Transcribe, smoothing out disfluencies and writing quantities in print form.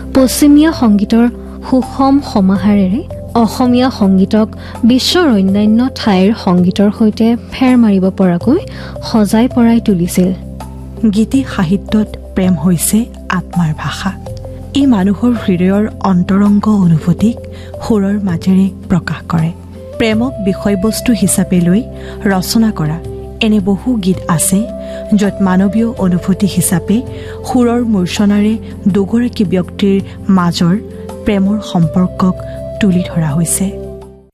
পশ্চিমীয়া সংগীতৰ সুষম সমাহাৰেৰে অসমীয়া সংগীতক বিশ্বৰ অন্যান্য ঠাইৰ সংগীতৰ সৈতে ফেৰ মাৰিব পৰাকৈ সজাই পৰাই তুলিছিল। গীতি সাহিত্যত প্ৰেম হৈছে আত্মাৰ ভাষা। ই মানুহৰ হৃদয়ৰ অন্তৰংগ অনুভূতিক সুৰৰ মাজেৰে প্ৰকাশ কৰে। প্ৰেমক বিষয়বস্তু হিচাপে লৈ ৰচনা কৰা এনে বহু গীত আছে য'ত মানৱীয় অনুভূতি হিচাপে সুৰৰ মূৰ্ছনাৰে দুগৰাকী ব্যক্তিৰ মাজৰ প্ৰেমৰ সম্পৰ্কক তুলি ধৰা হৈছে।